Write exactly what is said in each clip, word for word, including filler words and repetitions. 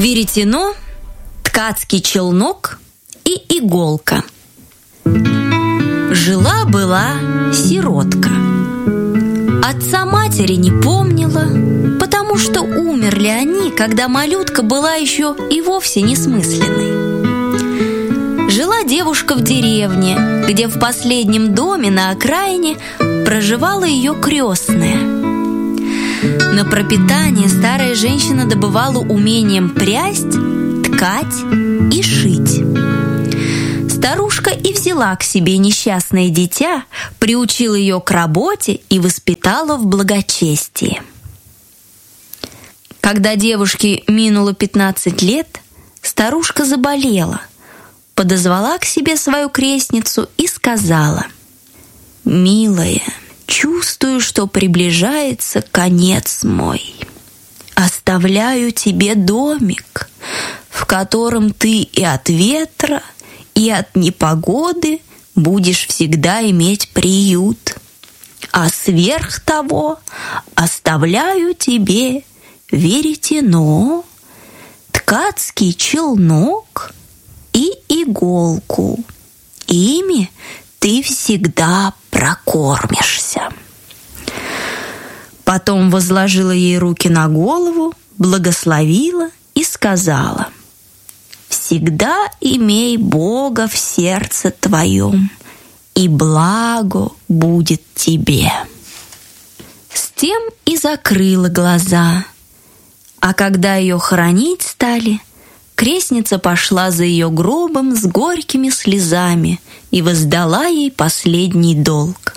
веретено, ткацкий челнок и иголка. Жила-была сиротка. Отца матери не помнила, потому что умерли они, когда малютка была еще и вовсе несмысленной. Жила девушка в деревне, где в последнем доме на окраине проживала ее крестная. На пропитание старая женщина добывала умением прясть, ткать и шить. Старушка и взяла к себе несчастное дитя, приучила ее к работе и воспитала в благочестии. Когда девушке минуло пятнадцать лет, старушка заболела, подозвала к себе свою крестницу и сказала: «Милая, чувствую, что приближается конец мой. Оставляю тебе домик, в котором ты и от ветра, и от непогоды будешь всегда иметь приют. А сверх того оставляю тебе веретено, ткацкий челнок и иголку. Ими ты всегда прокормишься». Потом возложила ей руки на голову, благословила и сказала: «Всегда имей Бога в сердце твоем, и благо будет тебе». С тем и закрыла глаза. А когда ее хоронить стали, крестница пошла за ее гробом с горькими слезами и воздала ей последний долг.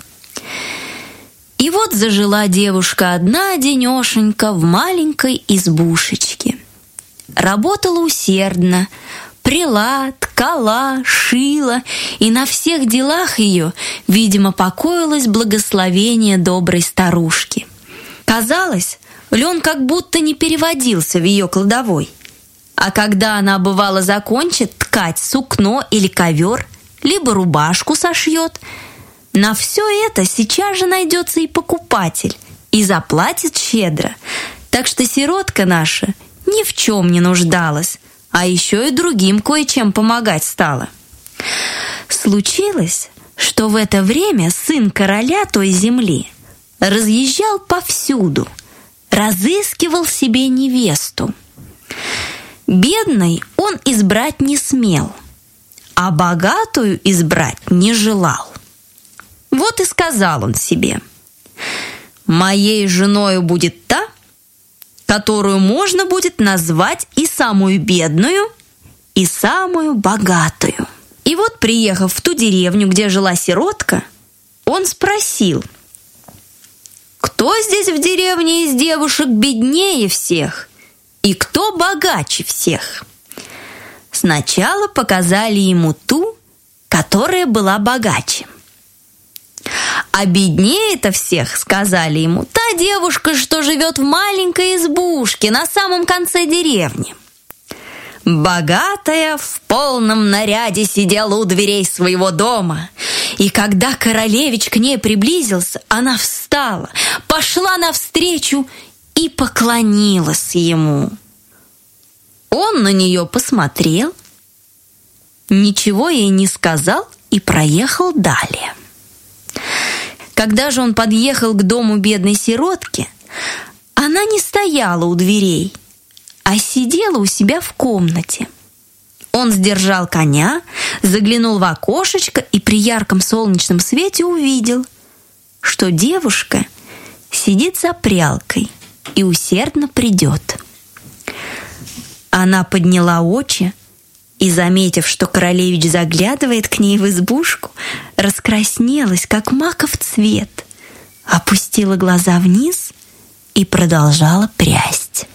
И вот зажила девушка одна-денешенька в маленькой избушечке. Работала усердно, пряла, ткала, шила, и на всех делах ее, видимо, покоилось благословение доброй старушки. Казалось, лен как будто не переводился в ее кладовой. А когда она, бывало, закончит ткать сукно или ковер, либо рубашку сошьет, на все это сейчас же найдется и покупатель, и заплатит щедро. Так что сиротка наша ни в чем не нуждалась, а еще и другим кое-чем помогать стала. Случилось, что в это время сын короля той земли разъезжал повсюду, разыскивал себе невесту. Бедной он избрать не смел, а богатую избрать не желал. Вот и сказал он себе: «Моей женою будет та, которую можно будет назвать и самую бедную, и самую богатую». И вот, приехав в ту деревню, где жила сиротка, он спросил: «Кто здесь в деревне из девушек беднее всех? И кто богаче всех?» Сначала показали ему ту, которая была богаче. А беднее-то всех, сказали ему, та девушка, что живет в маленькой избушке на самом конце деревни. Богатая в полном наряде сидела у дверей своего дома. И когда королевич к ней приблизился, она встала, пошла навстречу и поклонилась ему. Он на нее посмотрел, ничего ей не сказал и проехал далее. Когда же он подъехал к дому бедной сиротки, она не стояла у дверей, а сидела у себя в комнате. Он сдержал коня, заглянул в окошечко и при ярком солнечном свете увидел, что девушка сидит за прялкой и усердно придет. Она подняла очи и, заметив, что королевич заглядывает к ней в избушку, раскраснелась, как маков цвет, опустила глаза вниз и продолжала прясть.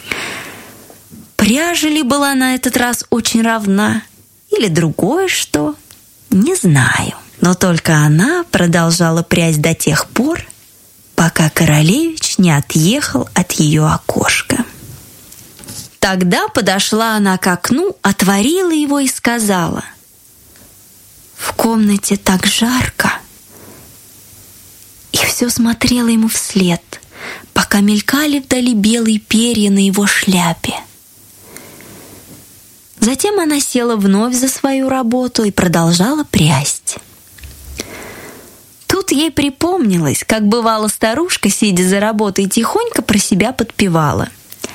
Пряжа ли была на этот раз очень равна, или другое что, не знаю. Но только она продолжала прясть до тех пор, пока королевич не отъехал от ее окошка. Тогда подошла она к окну, отворила его и сказала: «В комнате так жарко». И все смотрела ему вслед, пока мелькали вдали белые перья на его шляпе. Затем она села вновь за свою работу и продолжала прясть. Тут ей припомнилось, как бывало старушка, сидя за работой, тихонько про себя подпевала: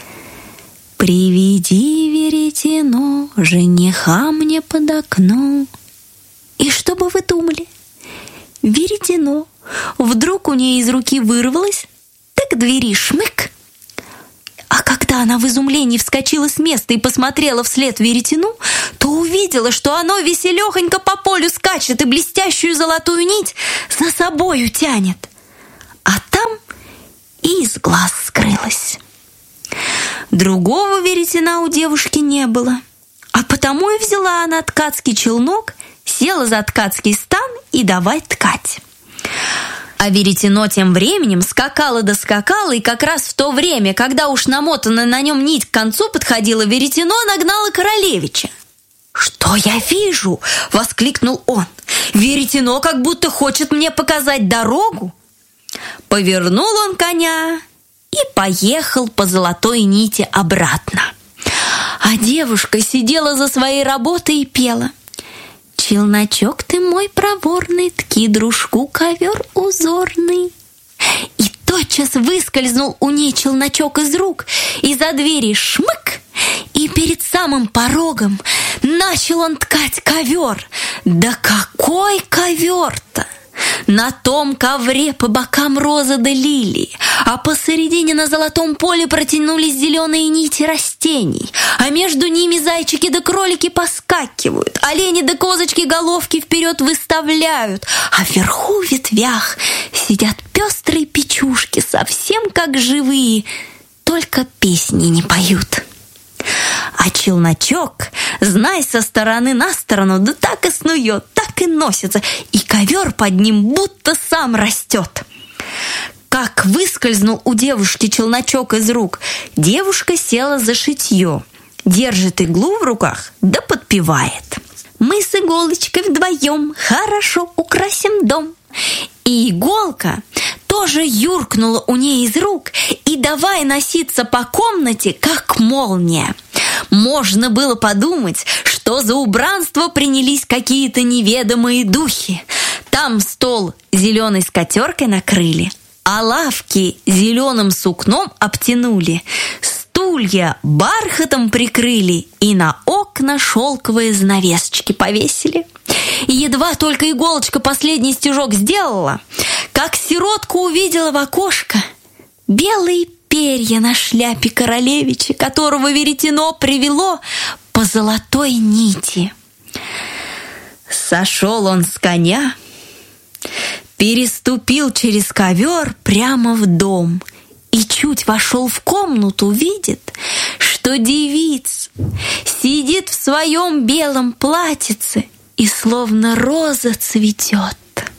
«Приведи веретено, жениха мне под окно». И что бы вы думали? Веретено вдруг у нее из руки вырвалось, так к двери шмык. А когда она в изумлении вскочила с места и посмотрела вслед веретену, то увидела, что оно веселехонько по полю скачет и блестящую золотую нить за собою тянет. А там и из глаз скрылась. Другого веретена у девушки не было, а потому и взяла она ткацкий челнок, села за ткацкий стан и давай ткать. А веретено тем временем скакало да скакало, и как раз в то время, когда уж намотанная на нем нить к концу подходила, веретено нагнало королевича. «Что я вижу?» — воскликнул он. «Веретено как будто хочет мне показать дорогу». Повернул он коня и поехал по золотой нити обратно. А девушка сидела за своей работой и пела: «Челночок ты мой проворный, тки дружку ковер узорный». И тотчас выскользнул у ней челночок из рук, и за двери шмык, и перед самым порогом начал он ткать ковер. Да какой ковер-то! На том ковре по бокам розы да лилии, а посередине на золотом поле протянулись зеленые нити растений, а между ними зайчики да кролики поскакивают, олени да козочки головки вперед выставляют, а вверху в ветвях сидят пестрые печушки, совсем как живые, только песни не поют. А челночок, знай, со стороны на сторону, да так и снует, так и носится, и ковер под ним будто сам растет. Как выскользнул у девушки челночок из рук, девушка села за шитье, держит иглу в руках, да подпевает: «Мы с иголочкой вдвоем хорошо украсим дом». И иголка тоже юркнула у ней из рук и давай носиться по комнате, как молния. Можно было подумать, что за убранство принялись какие-то неведомые духи. Там стол зеленой скатеркой накрыли, а лавки зеленым сукном обтянули, стулья бархатом прикрыли и на окна шелковые занавесочки повесили. И едва только иголочка последний стежок сделала, как сиротку увидела в окошко белые перья на шляпе королевича, которого веретено привело по золотой нити. Сошел он с коня, переступил через ковер прямо в дом и чуть вошел в комнату, видит, что девица сидит в своем белом платьице и словно роза цветет.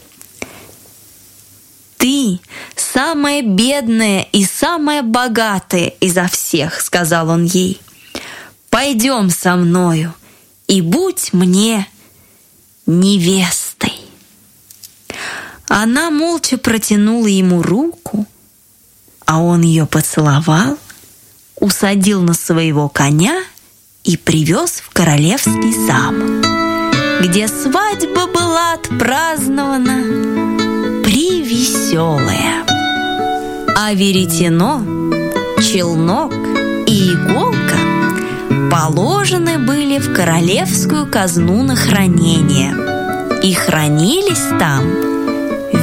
«Ты самая бедная и самая богатая изо всех», — сказал он ей. «Пойдем со мною и будь мне невестой». Она молча протянула ему руку, а он ее поцеловал, усадил на своего коня и привез в королевский замок, где свадьба была отпразднована привеселая. А веретено, челнок и иголка положены были в королевскую казну на хранение и хранились там